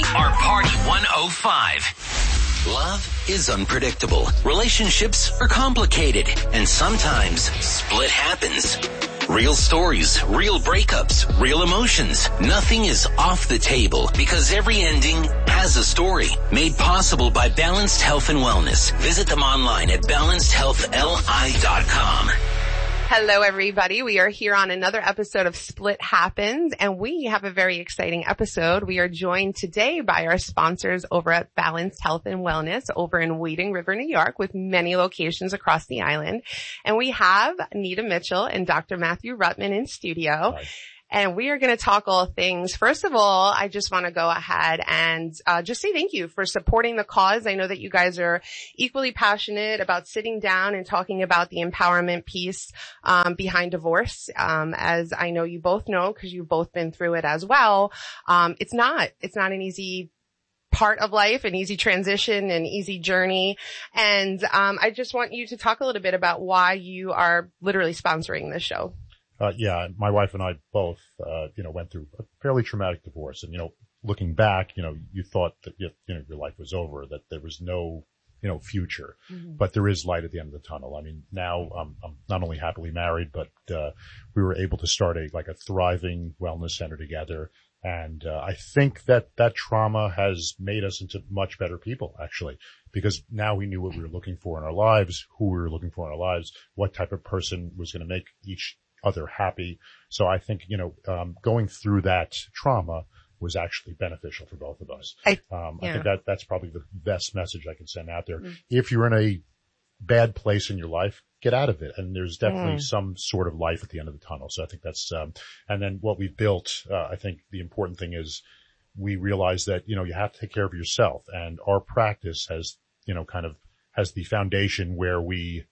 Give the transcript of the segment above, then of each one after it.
are Party 105. Love is unpredictable. Relationships are complicated. And sometimes split happens. Real stories, real breakups, real emotions. Nothing is off the table because every ending has a story. Made possible by Balanced Health and Wellness. Visit them online at balancedhealthli.com. Hello, everybody. We are here on another episode of Split Happens, and we have a very exciting episode. We are joined today by our sponsors over at Balanced Health and Wellness over in Wading River, New York, with many locations across the island. And we have Nita Mitchell and Dr. Matthew Rutman in studio. Hi. And we are going to talk all things. First of all, I just want to go ahead and just say thank you for supporting the cause. I know that you guys are equally passionate about sitting down and talking about the empowerment piece behind divorce. As I know you both know, because you've both been through it as well. It's not an easy part of life, an easy transition, an easy journey. And I just want you to talk a little bit about why you are literally sponsoring this show. Yeah, my wife and I both, went through a fairly traumatic divorce. And, looking back, you thought that, your life was over, that there was no, future. Mm-hmm. But there is light at the end of the tunnel. I mean, now I'm not only happily married, but, we were able to start a thriving wellness center together. And, I think that trauma has made us into much better people, actually, because now we knew what we were looking for in our lives, who we were looking for in our lives, what type of person was going to make each other happy. So I think, going through that trauma was actually beneficial for both of us. I think that's probably the best message I can send out there. Mm. If you're in a bad place in your life, get out of it. And there's definitely some sort of life at the end of the tunnel. So I think that's, and then what we've built, I think the important thing is we realize that, you have to take care of yourself. And our practice has, has the foundation where we,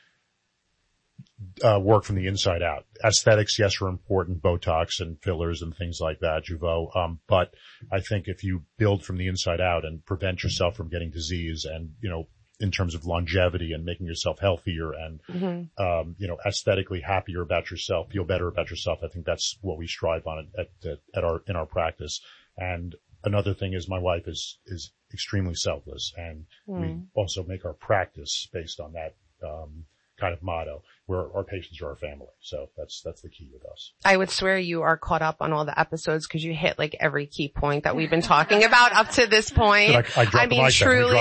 work from the inside out. Aesthetics, yes, are important, Botox and fillers and things like that, Jeuveau. But I think if you build from the inside out and prevent yourself from getting disease and, in terms of longevity and making yourself healthier and, aesthetically happier about yourself, feel better about yourself, I think that's what we strive on in our practice. And another thing is my wife is extremely selfless, and we also make our practice based on that, kind of motto, where our patients are our family. So that's the key with us. I would swear you are caught up on all the episodes because you hit like every key point that we've been talking about up to this point. I mean, truly,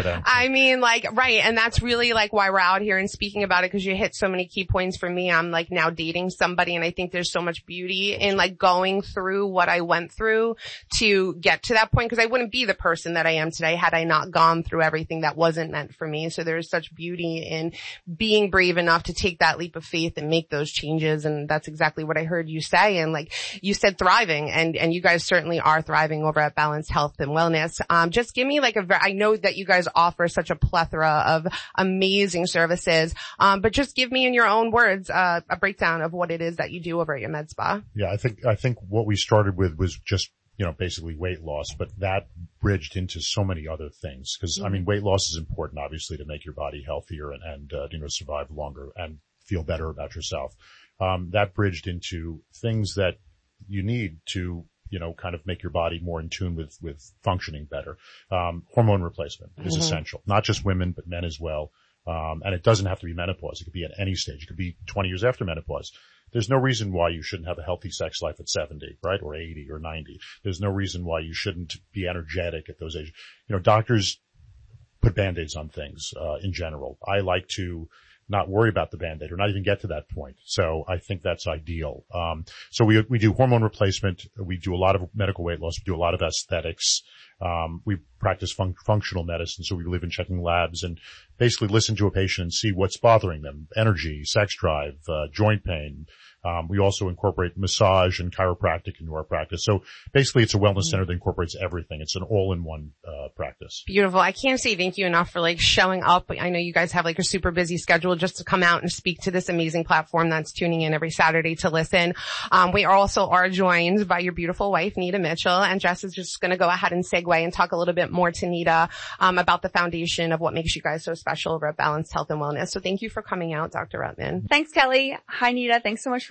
right. And that's really like why we're out here and speaking about it, because you hit so many key points for me. I'm like now dating somebody, and I think there's so much beauty in like going through what I went through to get to that point, because I wouldn't be the person that I am today had I not gone through everything that wasn't meant for me. So there's such beauty in being brave enough to take that leap of faith and make those changes. And that's exactly what I heard you say. And like you said, thriving, and you guys certainly are thriving over at Balanced Health and Wellness. Just give me like I know that you guys offer such a plethora of amazing services. But just give me in your own words, a breakdown of what it is that you do over at your med spa. Yeah, I think what we started with was just, basically weight loss, but that bridged into so many other things. Cause I mean, weight loss is important, obviously, to make your body healthier and survive longer and feel better about yourself. That bridged into things that you need to, kind of make your body more in tune with functioning better. Hormone replacement is essential, not just women, but men as well. And it doesn't have to be menopause. It could be at any stage. It could be 20 years after menopause. There's no reason why you shouldn't have a healthy sex life at 70, right? Or 80 or 90. There's no reason why you shouldn't be energetic at those ages. Doctors put Band-Aids on things, in general. I like to not worry about the Band-Aid or not even get to that point. So I think that's ideal. So we do hormone replacement. We do a lot of medical weight loss. We do a lot of aesthetics. We practice functional medicine. So we believe in checking labs and basically listen to a patient and see what's bothering them. Energy, sex drive, joint pain. We also incorporate massage and chiropractic into our practice. So basically it's a wellness center that incorporates everything. It's an all-in-one, practice. Beautiful. I can't say thank you enough for like showing up. I know you guys have like a super busy schedule just to come out and speak to this amazing platform that's tuning in every Saturday to listen. We also are joined by your beautiful wife, Nita Mitchell, and Jess is just going to go ahead and segue and talk a little bit more to Nita, about the foundation of what makes you guys so special over at Balanced Health and Wellness. So thank you for coming out, Dr. Rutman. Thanks, Kelly. Hi, Nita. Thanks so much for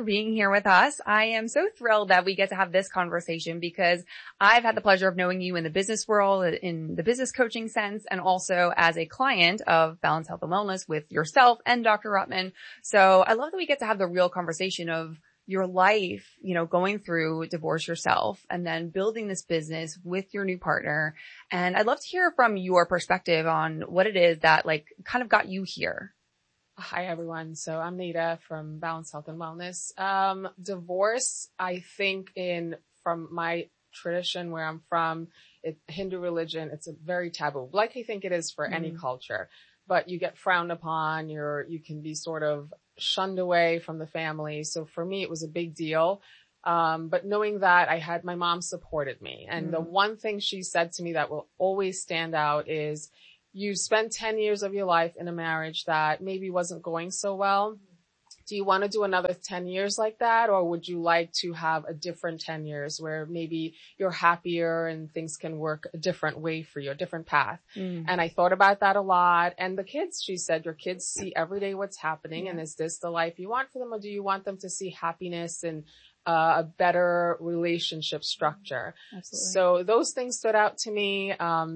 for being here with us. I am so thrilled that we get to have this conversation because I've had the pleasure of knowing you in the business world, in the business coaching sense, and also as a client of Balanced Health and Wellness with yourself and Dr. Rutman. So I love that we get to have the real conversation of your life, you know, going through divorce yourself and then building this business with your new partner. And I'd love to hear from your perspective on what it is that like kind of got you here. Hi, everyone. So I'm Nita from Balanced Health and Wellness. Divorce, I think from my tradition where I'm from, Hindu religion, it's a very taboo, like I think it is for any culture, but you get frowned upon. You can be sort of shunned away from the family. So for me, it was a big deal. But knowing that my mom supported me. And the one thing she said to me that will always stand out is, you spent 10 years of your life in a marriage that maybe wasn't going so well. Do you want to do another 10 years like that? Or would you like to have a different 10 years where maybe you're happier and things can work a different way for you, a different path? And I thought about that a lot. And the kids, she said, your kids see every day what's happening. And is this the life you want for them? Or do you want them to see happiness and a better relationship structure? Absolutely. So those things stood out to me.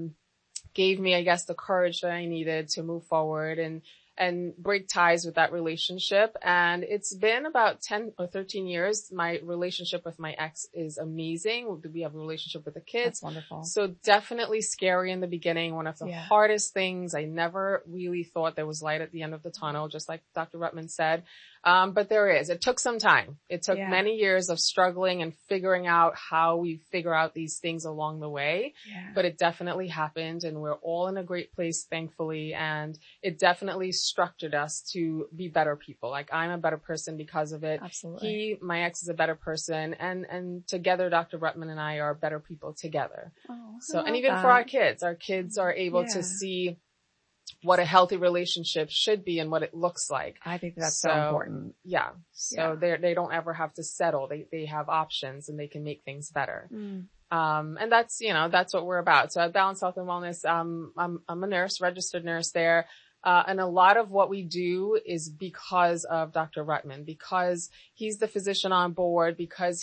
Gave me, I guess, the courage that I needed to move forward and break ties with that relationship. And it's been about 10 or 13 years. My relationship with my ex is amazing. We have a relationship with the kids. That's wonderful. So definitely scary in the beginning. One of the hardest things. I never really thought there was light at the end of the tunnel, just like Dr. Rutman said. But there is. It took some time. It took many years of struggling and figuring out how we figure out these things along the way. But it definitely happened, and we're all in a great place, thankfully. And it definitely structured us to be better people. Like, I'm a better person because of it. Absolutely. My ex is a better person, and together, Dr. Rutman and I are better people together. And even for our kids are able to see what a healthy relationship should be and what it looks like. I think that's so important. Yeah. So they don't ever have to settle. They have options and they can make things better. And that's what we're about. So at Balanced Health and Wellness, I'm a nurse, registered nurse there. And a lot of what we do is because of Dr. Rutman, because he's the physician on board, because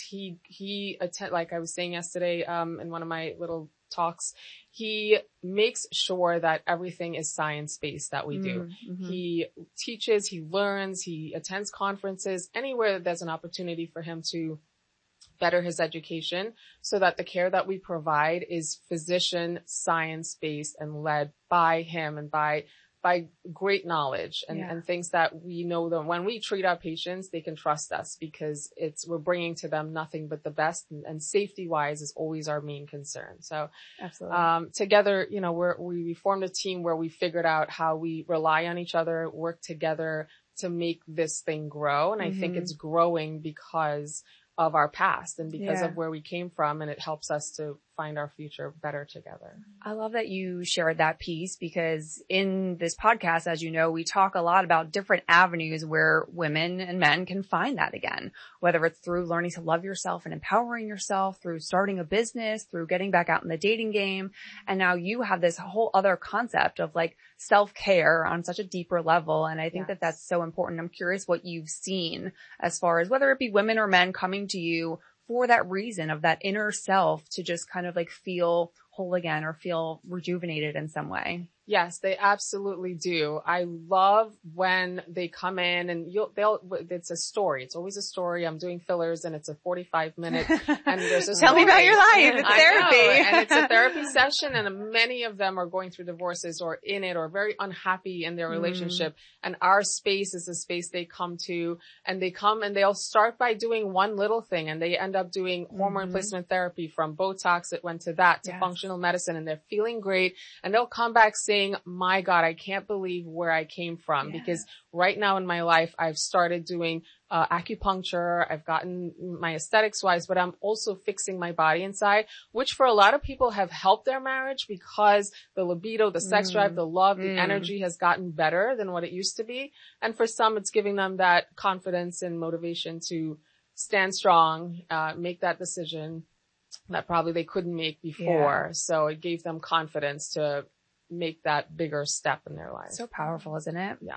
he like I was saying yesterday, in one of my little talks, he makes sure that everything is science-based that we do. He teaches, he learns, he attends conferences, anywhere that there's an opportunity for him to better his education, so that the care that we provide is physician, science-based, and led by him and by great knowledge and things that we know that when we treat our patients, they can trust us because we're bringing to them nothing but the best, and safety wise is always our main concern. So, absolutely. Together, we formed a team where we figured out how we rely on each other, work together to make this thing grow. And I think it's growing because of our past and because of where we came from, and it helps us to find our future better together. I love that you shared that piece, because in this podcast, as you know, we talk a lot about different avenues where women and men can find that again, whether it's through learning to love yourself and empowering yourself, through starting a business, through getting back out in the dating game. And now you have this whole other concept of like self-care on such a deeper level. And I think that that's so important. I'm curious what you've seen as far as whether it be women or men coming to you for that reason of that inner self to just kind of like feel whole again or feel rejuvenated in some way. Yes, they absolutely do. I love when they come in and it's a story. It's always a story. I'm doing fillers and it's a 45-minute and there's a Tell me about your life. It's therapy. And it's a therapy session, and many of them are going through divorces or in it or very unhappy in their relationship. And our space is a space they come to, and they come and they'll start by doing one little thing, and they end up doing hormone replacement therapy, from Botox, it went to that, to functional medicine, and they're feeling great. And they'll come back saying, my God, I can't believe where I came from, because right now in my life, I've started doing acupuncture. I've gotten my aesthetics wise, but I'm also fixing my body inside, which for a lot of people have helped their marriage, because the libido, the sex drive, the love, the energy has gotten better than what it used to be. And for some, it's giving them that confidence and motivation to stand strong, make that decision that probably they couldn't make before. So it gave them confidence to make that bigger step in their life. So powerful, isn't it? Yeah.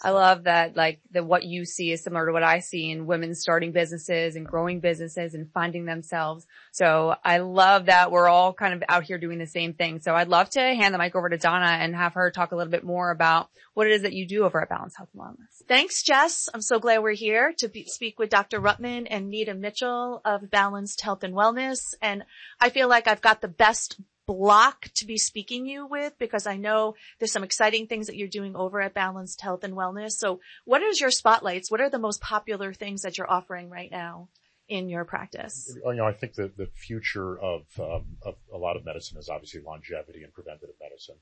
I love that, like, what you see is similar to what I see in women starting businesses and growing businesses and finding themselves. So I love that we're all kind of out here doing the same thing. So I'd love to hand the mic over to Donna and have her talk a little bit more about what it is that you do over at Balanced Health and Wellness. Thanks, Jess. I'm so glad we're here to speak with Dr. Ruttman and Nita Mitchell of Balanced Health and Wellness. And I feel like I've got the best block to be speaking you with, because I know there's some exciting things that you're doing over at Balanced Health and Wellness. So what is your spotlights? What are the most popular things that you're offering right now in your practice? I think that the future of a lot of medicine is obviously longevity and preventative medicine.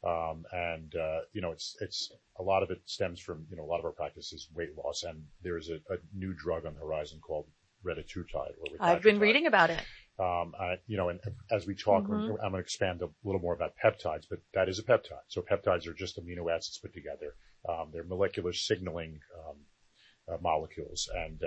It's a lot of it stems from, a lot of our practice is weight loss, and there's a new drug on the horizon called retatrutide. I've been reading about it. And as we talk, I'm going to expand a little more about peptides, but that is a peptide. So peptides are just amino acids put together. They're molecular signaling molecules, and